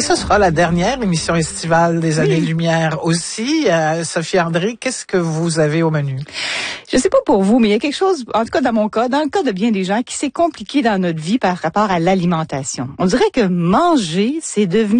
ce sera la dernière émission estivale des Années-Lumière aussi. Sophie André, qu'est-ce que vous avez au menu? Je sais pas pour vous, mais il y a quelque chose, en tout cas dans mon cas, dans le cas de bien des gens, qui s'est compliqué dans notre vie par rapport à l'alimentation. On dirait que manger, c'est devenu